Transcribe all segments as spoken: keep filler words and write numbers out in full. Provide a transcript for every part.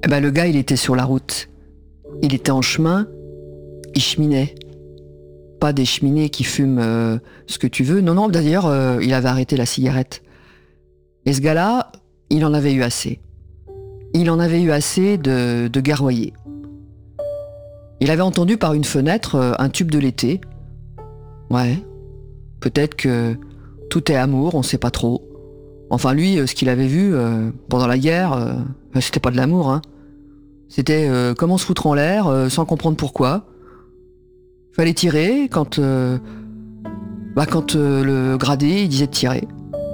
Eh ben, le gars, il était sur la route. Il était en chemin, il cheminait. Pas des cheminées qui fument euh, ce que tu veux. Non, non, d'ailleurs, euh, il avait arrêté la cigarette. Et ce gars-là, il en avait eu assez. Il en avait eu assez de, de garroyer. Il avait entendu par une fenêtre euh, un tube de l'été. Ouais, peut-être que tout est amour, on sait pas trop. Enfin, lui, euh, ce qu'il avait vu euh, pendant la guerre, euh, c'était pas de l'amour, hein. C'était euh, comment se foutre en l'air euh, sans comprendre pourquoi. Fallait tirer quand, euh, bah quand euh, le gradé il disait de tirer.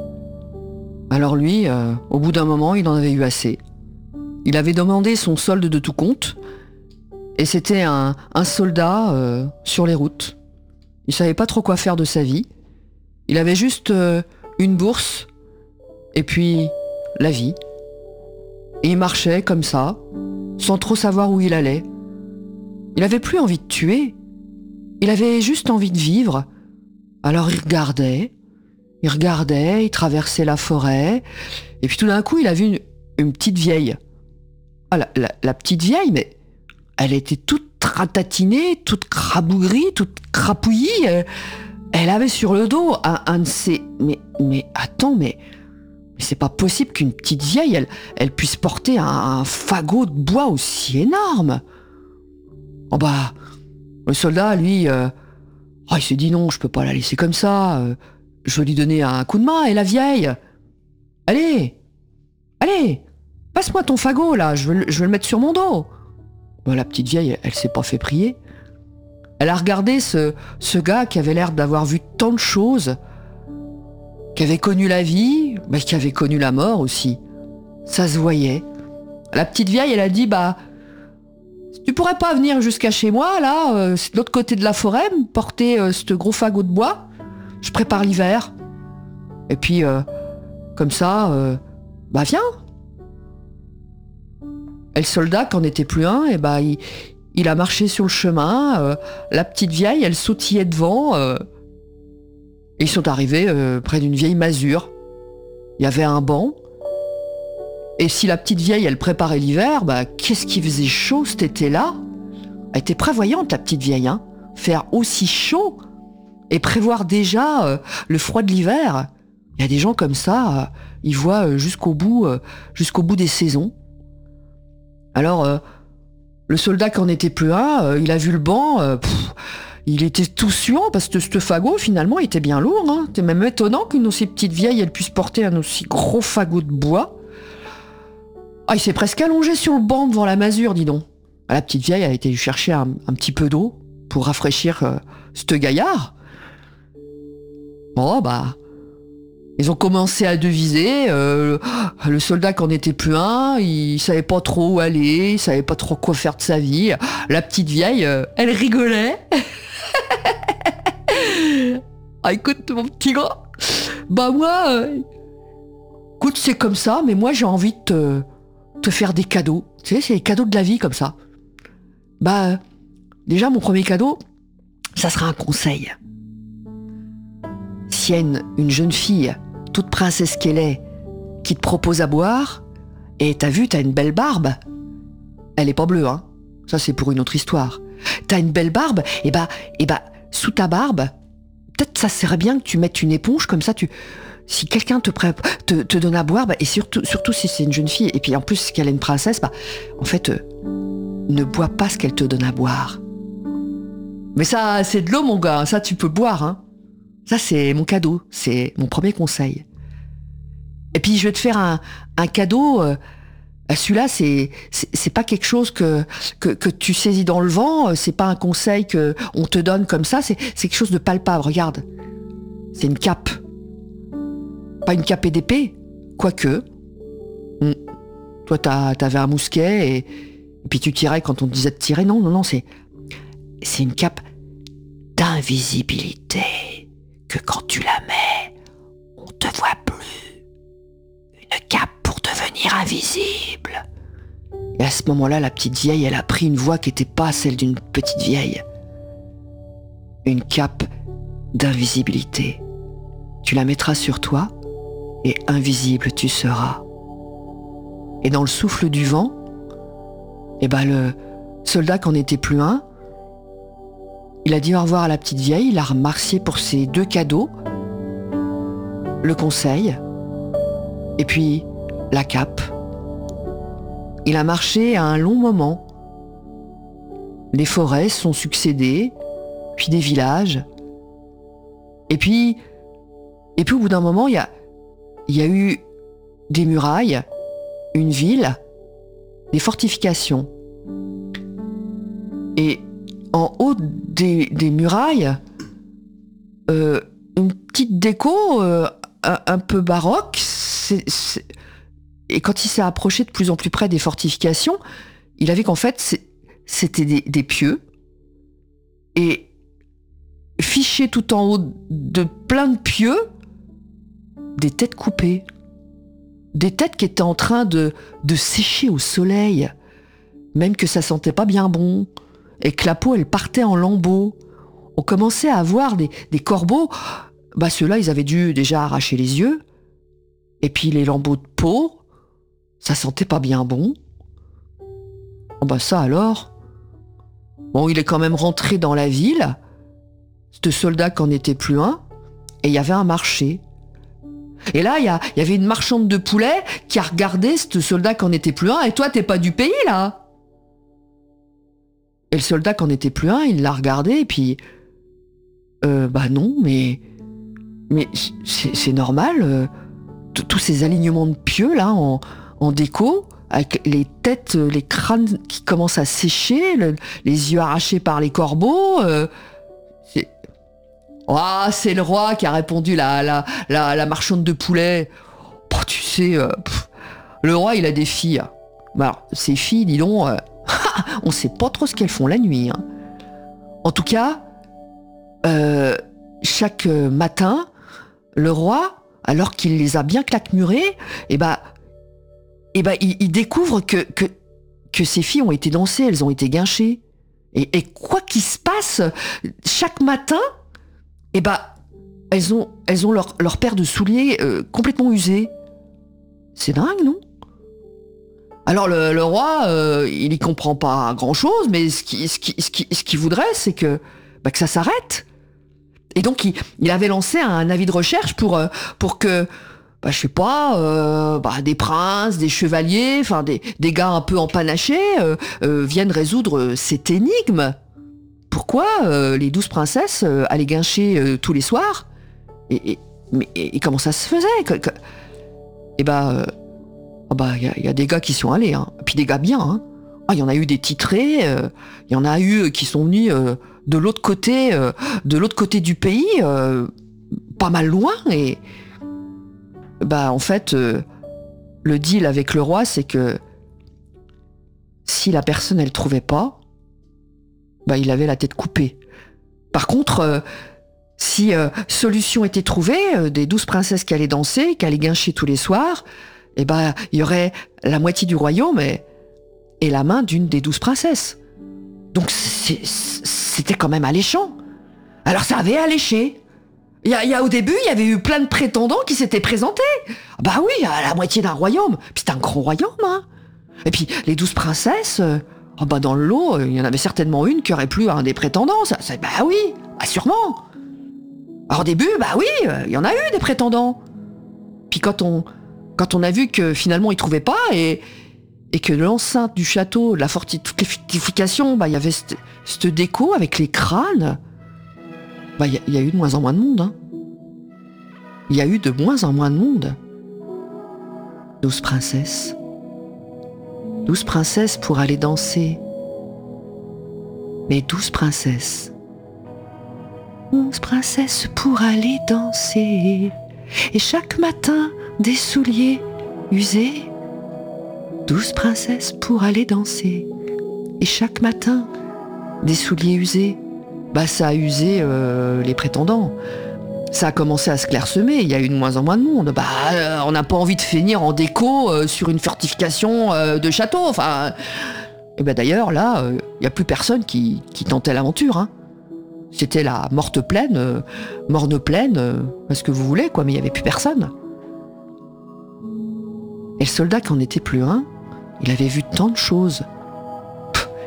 Alors lui, euh, au bout d'un moment, il en avait eu assez. Il avait demandé son solde de tout compte, et c'était un, un soldat euh, sur les routes. Il savait pas trop quoi faire de sa vie. Il avait juste euh, une bourse, et puis la vie. Et il marchait comme ça, sans trop savoir où il allait. Il avait plus envie de tuer. Il avait juste envie de vivre. Alors il regardait, il regardait, il traversait la forêt, et puis tout d'un coup, il a vu une, une petite vieille. Ah, la, la, la petite vieille, mais elle était toute ratatinée, toute crabougrie, toute crapouillie. Elle, elle avait sur le dos un, un de ces... Mais, mais attends, mais, mais c'est pas possible qu'une petite vieille, elle, elle puisse porter un, un fagot de bois aussi énorme. Oh bah... Le soldat, lui, euh, oh, il s'est dit non, je peux pas la laisser comme ça. Euh, je vais lui donner un coup de main. Et la vieille, allez, allez, passe-moi ton fagot là, je veux, je veux le mettre sur mon dos. Bon, la petite vieille, elle, elle s'est pas fait prier. Elle a regardé ce, ce gars qui avait l'air d'avoir vu tant de choses, qui avait connu la vie, mais qui avait connu la mort aussi. Ça se voyait. La petite vieille, elle a dit, bah... Tu pourrais pas venir jusqu'à chez moi, là, euh, de l'autre côté de la forêt, me porter euh, ce gros fagot de bois. Je prépare l'hiver. Et puis, euh, comme ça, euh, bah viens. Et le soldat, qu'en était plus un, et bah il, il a marché sur le chemin. Euh, la petite vieille, elle sautillait devant. Euh, et ils sont arrivés euh, près d'une vieille masure. Il y avait un banc. Et si la petite vieille, elle préparait l'hiver, bah, qu'est-ce qui faisait chaud cet été-là ? Elle était prévoyante, la petite vieille, hein. Faire aussi chaud et prévoir déjà euh, le froid de l'hiver. Il y a des gens comme ça, euh, ils voient euh, jusqu'au bout, euh, jusqu'au bout des saisons. Alors, euh, le soldat qui en était plus un, euh, il a vu le banc, euh, pff, il était tout suant parce que ce fagot, finalement, était bien lourd, hein. C'est même étonnant qu'une aussi petite vieille, elle puisse porter un aussi gros fagot de bois. Ah, il s'est presque allongé sur le banc devant la masure, dis donc. Ah, la petite vieille a été lui chercher un, un petit peu d'eau pour rafraîchir euh, ce gaillard. Bon, bah, ils ont commencé à deviser. Euh, le soldat qui en était plus un, il savait pas trop où aller, il savait pas trop quoi faire de sa vie. La petite vieille, euh, elle rigolait. Ah, écoute, mon petit gars, bah moi, euh, écoute, c'est comme ça, mais moi j'ai envie de te... te faire des cadeaux. Tu sais, c'est les cadeaux de la vie comme ça. Bah, déjà, mon premier cadeau, ça sera un conseil. S'il y a une, une jeune fille, toute princesse qu'elle est, qui te propose à boire, et t'as vu, t'as une belle barbe, elle est pas bleue, hein. Ça, c'est pour une autre histoire. T'as une belle barbe, et bah, et bah, sous ta barbe, peut-être ça serait bien que tu mettes une éponge, comme ça, tu... Si quelqu'un te, pré- te, te donne à boire, bah, et surtout, surtout si c'est une jeune fille, et puis en plus qu'elle est une princesse, bah, en fait, euh, ne bois pas ce qu'elle te donne à boire. Mais ça, c'est de l'eau, mon gars, ça tu peux boire, hein. Ça, c'est mon cadeau, c'est mon premier conseil. Et puis, je vais te faire un, un cadeau, euh, celui-là, c'est, c'est, c'est pas quelque chose que, que, que tu saisis dans le vent, c'est pas un conseil qu'on te donne comme ça, c'est, c'est quelque chose de palpable, regarde. C'est une cape. Pas une cape et d'épée, quoique. Mmh. Toi, t'as, t'avais un mousquet et, et puis tu tirais quand on te disait de tirer. Non, non, non, c'est, c'est une cape d'invisibilité que quand tu la mets, on te voit plus. Une cape pour devenir invisible. Et à ce moment-là, la petite vieille, elle a pris une voix qui n'était pas celle d'une petite vieille. Une cape d'invisibilité. Tu la mettras sur toi et invisible tu seras. Et dans le souffle du vent, Et ben le soldat qui en était plus un, il a dit au revoir à la petite vieille, il a remercié pour ses deux cadeaux, le conseil, et puis la cape. Il a marché à un long moment. Les forêts sont succédées, puis des villages. Et puis, et puis au bout d'un moment, il y a, il y a eu des murailles, une ville, des fortifications. Et en haut des, des murailles, euh, une petite déco euh, un, un peu baroque. C'est, c'est... Et quand il s'est approché de plus en plus près des fortifications, il a vu qu'en fait, c'est, c'était des, des pieux. Et fichés tout en haut de plein de pieux, des têtes coupées. Des têtes qui étaient en train de, de sécher au soleil. Même que ça sentait pas bien bon. Et que la peau, elle partait en lambeaux. On commençait à voir des, des corbeaux. Bah, ceux-là, ils avaient dû déjà arracher les yeux. Et puis les lambeaux de peau, ça sentait pas bien bon. Oh bah ça alors. Bon, il est quand même rentré dans la ville. Ce soldat qu'en était plus un. Et il y avait un marché. Et là, il y, a, il y avait une marchande de poulet qui a regardé ce soldat qu'en était plus un. Et toi, t'es pas du pays, là? Et le soldat qu'en était plus un, il l'a regardé et puis... Euh, bah non, mais... Mais c'est, c'est normal. Euh, tous ces alignements de pieux, là, en, en déco, avec les têtes, les crânes qui commencent à sécher, le, les yeux arrachés par les corbeaux... Euh, c'est... Oh, c'est le roi qui a répondu, la, la, la, la marchande de poulet. Oh, tu sais, euh, pff, le roi, il a des filles. Bah, alors, ces filles, dis donc... Euh, on sait pas trop ce qu'elles font la nuit. Hein. En tout cas, euh, chaque matin, le roi, alors qu'il les a bien claquemurées, eh ben, eh ben, il, il découvre que, que, que ces filles ont été dansées, elles ont été guinchées. Et, et quoi qu'il se passe, chaque matin, eh ben, elles ont, elles ont leur, leur paire de souliers euh, complètement usés. C'est dingue, non ? Alors le, le roi, euh, il y comprend pas grand-chose, mais ce qu'il ce qui, ce qui, ce qui voudrait, c'est que, bah, que ça s'arrête. Et donc il, il avait lancé un avis de recherche pour, euh, pour que, bah, je sais pas, euh, bah, des princes, des chevaliers, enfin des, des gars un peu empanachés euh, euh, viennent résoudre cette énigme. Pourquoi euh, les douze princesses euh, allaient guincher euh, tous les soirs et, et, mais, et, et comment ça se faisait que, que... Et bah... Euh, Oh bah, il y, y a des gars qui sont allés, hein. Puis des gars bien. Hein. Ah, il y en a eu des titrés, il euh, y en a eu qui sont venus euh, de l'autre côté, euh, de l'autre côté du pays, euh, pas mal loin. Et bah, en fait, euh, le deal avec le roi, c'est que si la personne elle trouvait pas, bah, il avait la tête coupée. Par contre, euh, si euh, solution était trouvée, euh, des douze princesses qui allaient danser, qui allaient guincher tous les soirs. Eh ben, il y aurait la moitié du royaume et, et la main d'une des douze princesses. Donc c'est, c'était quand même alléchant. Alors ça avait alléché. Il y a, il y a au début, il y avait eu plein de prétendants qui s'étaient présentés. Bah oui, à la moitié d'un royaume. Puis c'est un grand royaume, hein. Et puis les douze princesses, euh, oh bah dans le lot, il y en avait certainement une qui aurait plu à un des prétendants. Ça, ça, bah oui, bah sûrement. Alors au début, bah oui, euh, il y en a eu des prétendants. Puis quand on... Quand on a vu que finalement ils trouvaient pas et, et que l'enceinte du château, la fortification, bah il y avait cette, cette déco avec les crânes, bah il y, y a eu de moins en moins de monde. Hein. Il y a eu de moins en moins de monde. Douze princesses. Douze princesses pour aller danser. Mais douze princesses. Douze princesses pour aller danser. Et chaque matin, des souliers usés, douze princesses pour aller danser. Et chaque matin, des souliers usés. Bah ça a usé euh, les prétendants. Ça a commencé à se clairsemer, il y a eu de moins en moins de monde. Bah euh, on n'a pas envie de finir en déco euh, sur une fortification euh, de château. Enfin, et bah d'ailleurs là, il euh, n'y a plus personne qui, qui tentait l'aventure. Hein. C'était la morte pleine, euh, morne pleine, euh, ce que vous voulez, quoi, mais il n'y avait plus personne. Et le soldat qui en était plus un, il avait vu tant de choses,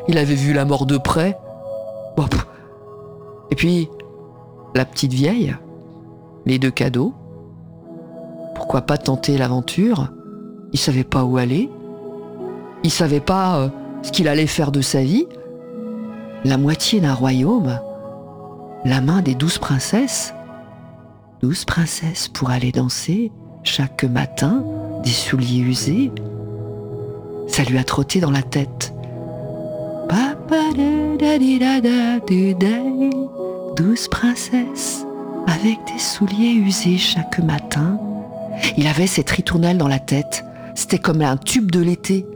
il avait vu la mort de près. Bon, pff. Et puis, la petite vieille, les deux cadeaux. Pourquoi pas tenter l'aventure? Il savait pas où aller. Il savait pas euh, ce qu'il allait faire de sa vie. La moitié d'un royaume, la main des douze princesses. Douze princesses pour aller danser chaque matin, des souliers usés. Ça lui a trotté dans la tête. Douze princesses avec des souliers usés chaque matin. Il avait cette ritournelle dans la tête. C'était comme un tube de l'été.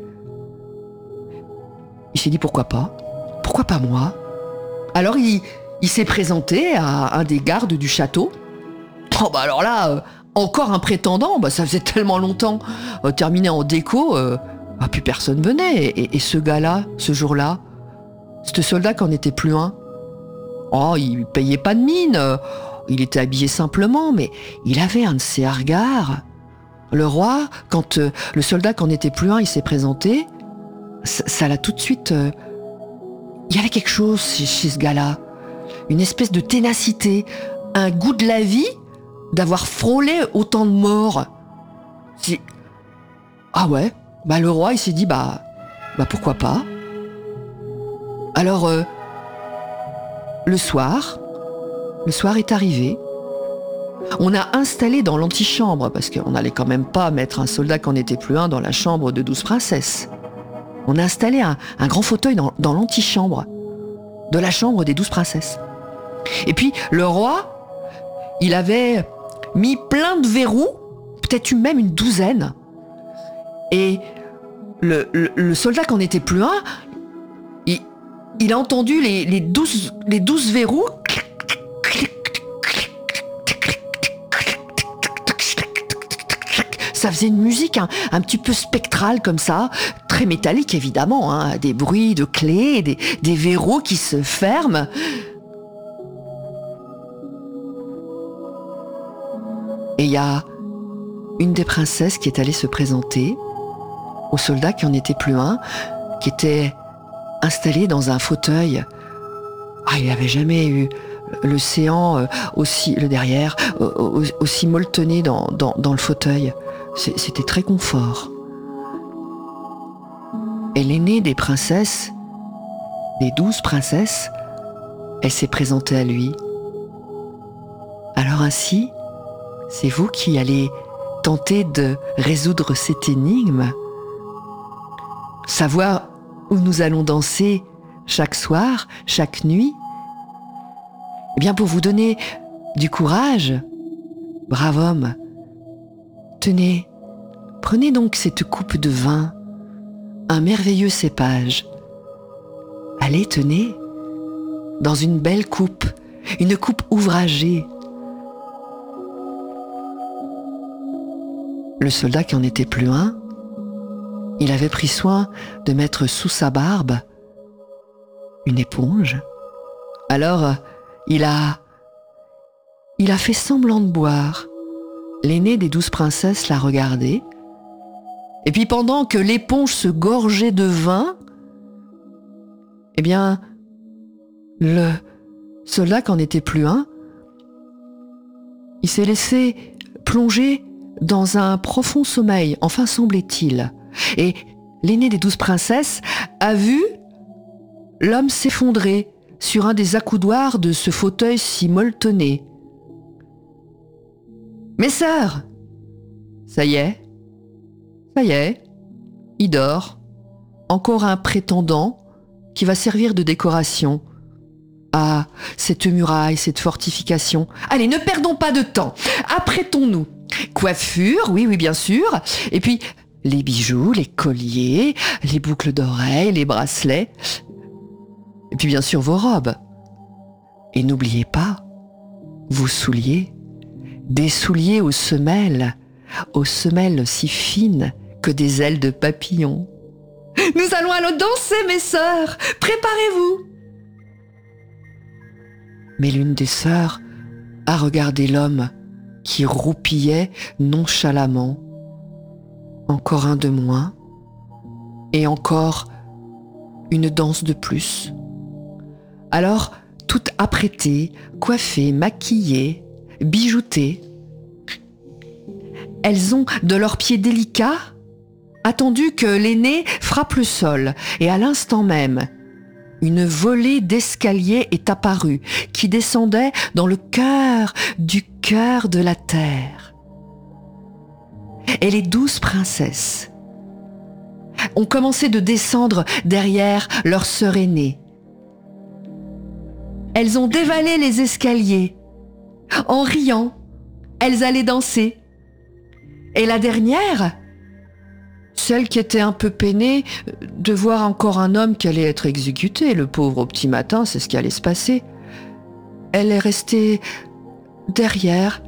Il s'est dit pourquoi pas? Pourquoi pas moi? Alors il, il s'est présenté à un des gardes du château. Oh bah alors là, euh, encore un prétendant, bah ça faisait tellement longtemps. Euh, terminé en déco, euh, bah plus personne venait. Et, et, et ce gars-là, ce jour-là, ce soldat qu'en était plus un. Oh, il payait pas de mine. euh, Il était habillé simplement, mais il avait un de ses regards. Le roi, quand euh, le soldat qu'en était plus un, il s'est présenté, ça, ça l'a tout de suite... Euh, il y avait quelque chose chez, chez ce gars-là. Une espèce de ténacité, un goût de la vie, d'avoir frôlé autant de morts. C'est... Ah ouais, bah le roi, il s'est dit, bah, bah pourquoi pas. Alors, euh, le soir... Le soir est arrivé. On a installé dans l'antichambre, parce qu'on n'allait quand même pas mettre un soldat qu'en était plus un dans la chambre de douze princesses. On a installé un, un grand fauteuil dans, dans l'antichambre de la chambre des douze princesses. Et puis, le roi, il avait mis plein de verrous, peut-être même une douzaine. Et le, le, le soldat qu'en était plus un, il, il a entendu les, les, douze, les douze verrous. Ça faisait une musique un, un petit peu spectrale comme ça, très métallique évidemment, hein, des bruits de clés, des, des verrous qui se ferment. Et il y a une des princesses qui est allée se présenter au soldat qui en était plus un, qui était installé dans un fauteuil. Ah, il n'avait jamais eu l'océan aussi, le derrière, aussi molletonné dans, dans, dans le fauteuil. C'était très confort. Et l'aînée des princesses, des douze princesses, elle s'est présentée à lui. Alors ainsi, c'est vous qui allez tenter de résoudre cette énigme, savoir où nous allons danser chaque soir, chaque nuit. Eh bien, pour vous donner du courage, brave homme, tenez, prenez donc cette coupe de vin, un merveilleux cépage. Allez, tenez, dans une belle coupe, une coupe ouvragée. Le soldat qui en était plus un, il avait pris soin de mettre sous sa barbe une éponge. Alors, il a, il a fait semblant de boire. L'aînée des douze princesses l'a regardé. Et puis pendant que l'éponge se gorgeait de vin, eh bien, le soldat qu'en était plus un, il s'est laissé plonger dans un profond sommeil, enfin semblait-il. Et l'aînée des douze princesses a vu l'homme s'effondrer sur un des accoudoirs de ce fauteuil si molletonné. « Mes sœurs, ça y est, ça y est, il dort. Encore un prétendant qui va servir de décoration. Ah, cette muraille, cette fortification. Allez, ne perdons pas de temps, apprêtons-nous. Coiffure, oui, oui, bien sûr. Et puis, les bijoux, les colliers, les boucles d'oreilles, les bracelets. Et puis, bien sûr, vos robes. Et n'oubliez pas, vos souliers. Des souliers aux semelles, aux semelles si fines que des ailes de papillon. Nous allons alors danser, mes sœurs. Préparez-vous. Mais l'une des sœurs a regardé l'homme qui roupillait nonchalamment. Encore un de moins, et encore une danse de plus. Alors, toutes apprêtées, coiffées, maquillées, bijoutées, elles ont, de leurs pieds délicats, attendu que l'aînée frappe le sol, et à l'instant même, une volée d'escaliers est apparue, qui descendait dans le cœur du cœur de la terre. Et les douze princesses ont commencé de descendre derrière leur sœur aînée. Elles ont dévalé les escaliers. En riant, elles allaient danser. Et la dernière, celle qui était un peu peinée de voir encore un homme qui allait être exécuté, le pauvre, au petit matin, c'est ce qui allait se passer. Elle est restée derrière.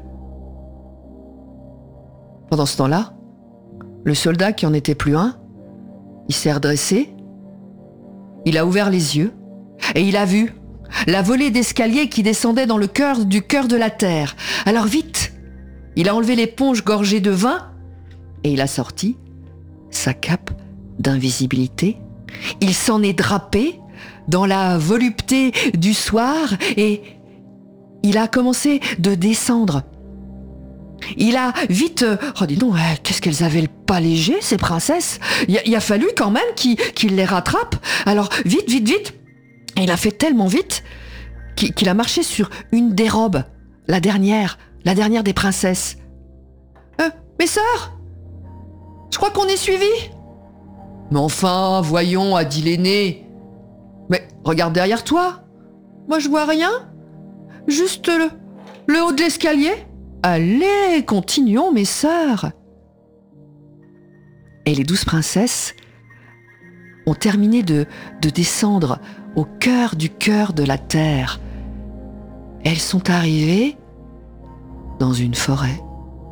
Pendant ce temps-là, le soldat qui en était plus un, il s'est redressé, il a ouvert les yeux et il a vu la volée d'escaliers qui descendait dans le cœur du cœur de la terre. Alors vite, il a enlevé l'éponge gorgée de vin et il a sorti sa cape d'invisibilité. Il s'en est drapé dans la volupté du soir et il a commencé de descendre. Il a vite... Oh dis donc, qu'est-ce qu'elles avaient le pas léger, ces princesses. Il a, il a fallu quand même qu'il, qu'il les rattrape. Alors vite, vite, vite. Et il a fait tellement vite qu'il, qu'il a marché sur une des robes, la dernière, la dernière des princesses. Euh, mes sœurs, je crois qu'on est suivis. Mais enfin, voyons, a dit l'aîné. Mais regarde derrière toi. Moi, je vois rien. Juste le, le haut de l'escalier. Allez, continuons, mes sœurs. Et les douze princesses ont terminé de, de descendre au cœur du cœur de la terre. Elles sont arrivées dans une forêt.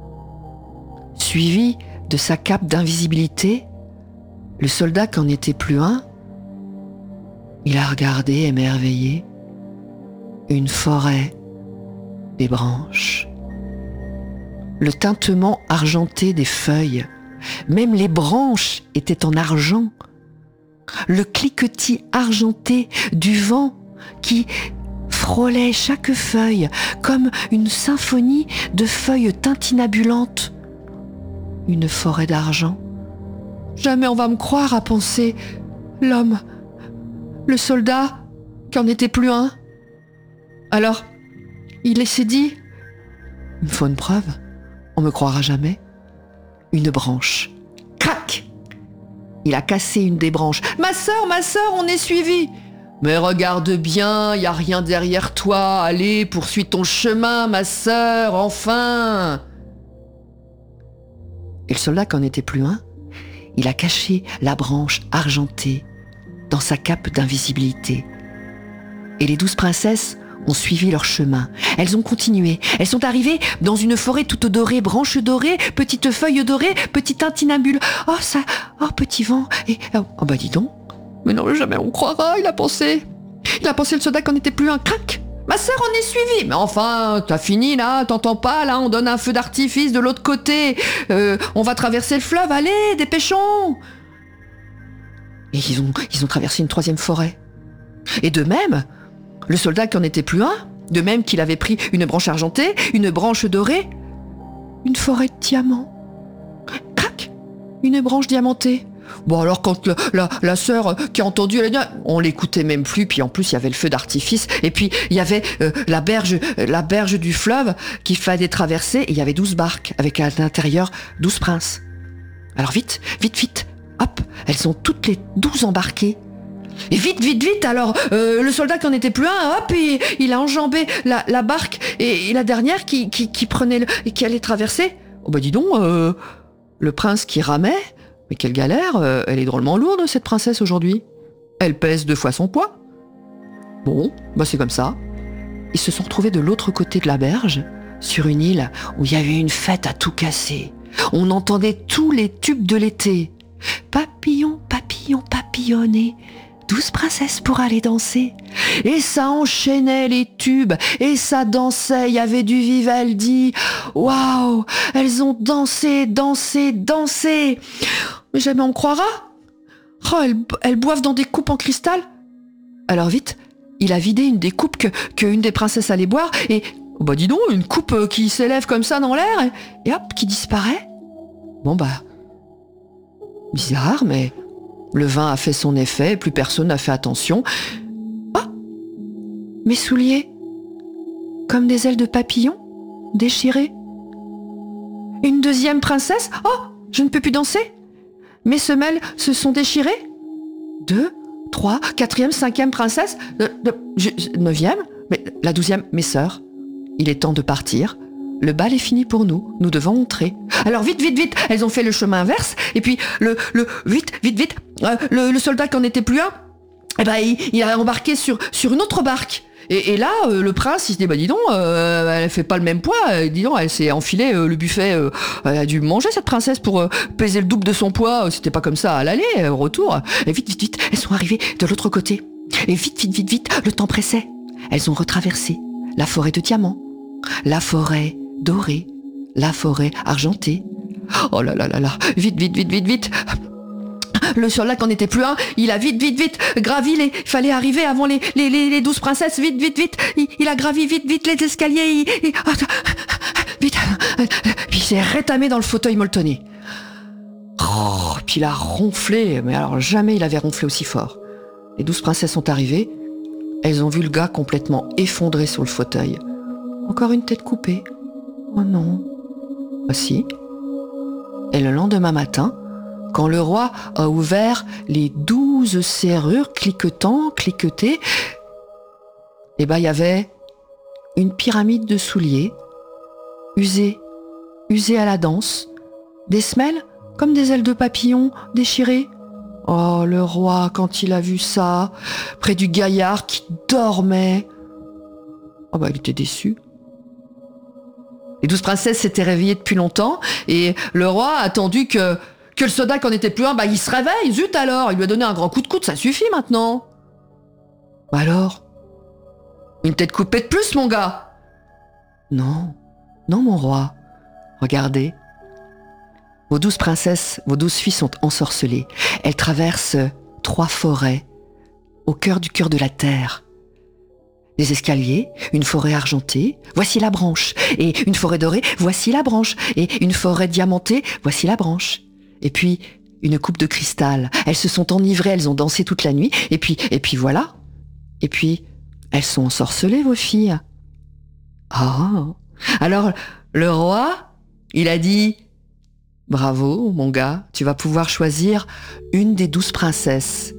Suivi de sa cape d'invisibilité, le soldat qui en était plus un, il a regardé émerveillé une forêt, des branches, le tintement argenté des feuilles, même les branches étaient en argent, le cliquetis argenté du vent qui frôlait chaque feuille comme une symphonie de feuilles tintinabulantes. Une forêt d'argent. Jamais on va me croire, a pensé l'homme, le soldat qui en était plus un. Alors, il s'est dit, il me faut une preuve, on me croira jamais. Une branche. Crac! Il a cassé une des branches. Ma sœur, ma sœur, on est suivis. Mais regarde bien, il y a rien derrière toi. Allez, poursuis ton chemin, ma sœur, enfin. Et le soldat qui en était plus un, il a caché la branche argentée dans sa cape d'invisibilité. Et les douze princesses ont suivi leur chemin. Elles ont continué. Elles sont arrivées dans une forêt toute dorée, branches dorées, petites feuilles dorées, petit tintinabule. Oh, ça, oh, petit vent. Et, oh, bah dis donc. Mais non, jamais on croira, il a pensé. Il a pensé le soldat qu'on n'était plus un crack. Ma sœur, on est suivi. Mais enfin, t'as fini là, t'entends pas là, on donne un feu d'artifice de l'autre côté. Euh, on va traverser le fleuve, allez, dépêchons. Et ils ont, ils ont traversé une troisième forêt. Et de même, le soldat qui en était plus un, de même qu'il avait pris une branche argentée, une branche dorée, une forêt de diamants. Crac, une branche diamantée. Bon alors quand le, la, la sœur qui a entendu, elle a dit, on l'écoutait même plus, puis en plus il y avait le feu d'artifice, et puis il y avait euh, la berge la berge du fleuve qu'il fallait traverser, et il y avait douze barques, avec à l'intérieur douze princes. Alors vite, vite, vite, hop, elles sont toutes les douze embarquées. Et vite, vite, vite, alors, euh, le soldat qui en était plus un, hop, il, il a enjambé la, la barque, et, et la dernière qui, qui, qui prenait, le, et qui allait traverser. Oh bah dis donc, euh, le prince qui ramait, mais quelle galère, euh, elle est drôlement lourde, cette princesse, aujourd'hui. Elle pèse deux fois son poids. Bon, bah c'est comme ça. Ils se sont retrouvés de l'autre côté de la berge, sur une île où il y avait une fête à tout casser. On entendait tous les tubes de l'été. Papillon, papillon, papillonner. Douze princesses pour aller danser. Et ça enchaînait les tubes, et ça dansait, il y avait du Vivaldi. Waouh, elles ont dansé, dansé, dansé. Mais jamais on me croira. Oh, elles, elles boivent dans des coupes en cristal. Alors vite, il a vidé une des coupes que, que une des princesses allait boire, et oh bah dis donc, une coupe qui s'élève comme ça dans l'air, et, et hop, qui disparaît. Bon bah, bizarre, mais le vin a fait son effet, plus personne n'a fait attention. Oh, mes souliers, comme des ailes de papillon, déchirées. Une deuxième princesse. Oh, je ne peux plus danser. Mes semelles se sont déchirées. Deux, trois, quatrième, cinquième princesse. Euh, de, je, neuvième, mais la douzième, mes sœurs. Il est temps de partir. Le bal est fini pour nous. Nous devons entrer. Alors vite, vite, vite. Elles ont fait le chemin inverse. Et puis le, le, vite, vite, vite. Euh, le, le soldat qui n'en était plus un, eh ben, il, il a embarqué sur, sur une autre barque. Et, et là, euh, le prince, il se dit, bah dis donc, euh, elle fait pas le même poids. Euh, dis donc, elle s'est enfilée euh, le buffet. Euh, elle a dû manger, cette princesse, pour euh, peser le double de son poids. Euh, C'était pas comme ça à l'aller, euh, au retour. Et vite, vite, vite, elles sont arrivées de l'autre côté. Et vite, vite, vite, vite, le temps pressait. Elles ont retraversé la forêt de diamants, la forêt dorée, la forêt argentée. Oh là là là là, vite, vite, vite, vite, vite. Le soldat qui n'en était plus un, il a vite, vite, vite gravi les... Il fallait arriver avant les, les, les, les douze princesses, vite, vite, vite. Il, il a gravi vite, vite les escaliers, il, il... vite. Puis il s'est rétamé dans le fauteuil molletonné. Oh, puis il a ronflé, mais alors jamais il avait ronflé aussi fort. Les douze princesses sont arrivées, elles ont vu le gars complètement effondré sur le fauteuil. Encore une tête coupée. Oh non. Ah si. Et le lendemain matin, quand le roi a ouvert les douze serrures, cliquetant, cliquetées, eh ben, il y avait une pyramide de souliers, usés, usés à la danse, des semelles comme des ailes de papillon déchirées. Oh, le roi, quand il a vu ça, près du gaillard qui dormait, oh bah, il était déçu. Les douze princesses s'étaient réveillées depuis longtemps, et le roi a attendu que Que le soldat qui en était plus un, bah il se réveille, zut alors, il lui a donné un grand coup de coude, ça suffit maintenant. Bah alors, une tête coupée de plus, mon gars. Non, non mon roi, regardez. Vos douze princesses, vos douze filles sont ensorcelées. Elles traversent trois forêts, au cœur du cœur de la terre. Des escaliers, une forêt argentée, voici la branche. Et une forêt dorée, voici la branche. Et une forêt diamantée, voici la branche. Et puis, une coupe de cristal. Elles se sont enivrées, elles ont dansé toute la nuit. Et puis, et puis voilà. Et puis, elles sont ensorcelées, vos filles. Ah. Alors, le roi, il a dit, bravo, mon gars, tu vas pouvoir choisir une des douze princesses.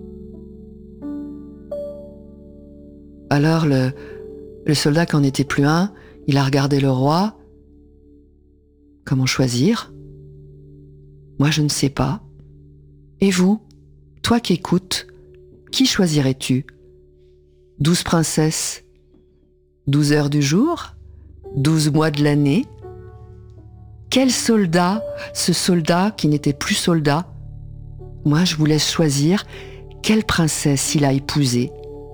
Alors, le, le soldat qui n'en était plus un, il a regardé le roi. Comment choisir ? Moi, je ne sais pas. Et vous, toi qui écoutes, qui choisirais-tu ? Douze princesses, douze heures du jour, douze mois de l'année ? Quel soldat, ce soldat qui n'était plus soldat ? Moi, je vous laisse choisir quelle princesse il a épousée.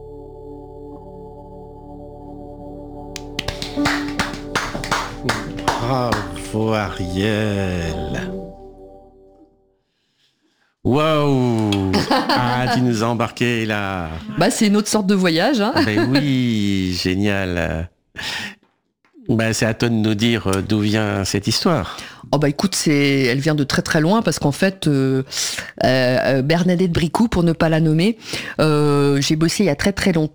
Bravo, Ariel. Waouh. Ah, tu nous as embarqués là. Bah, c'est une autre sorte de voyage, hein. Ben oui, génial. Ben, c'est à toi de nous dire d'où vient cette histoire. Oh bah écoute, c'est, elle vient de très très loin parce qu'en fait, euh, euh, Bernadette Bricou, pour ne pas la nommer, euh, j'ai bossé il y a très très longtemps.